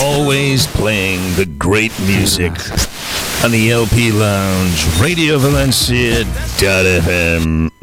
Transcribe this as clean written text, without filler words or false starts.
always playing the great music on the LP Lounge, Radio Valencia.fm.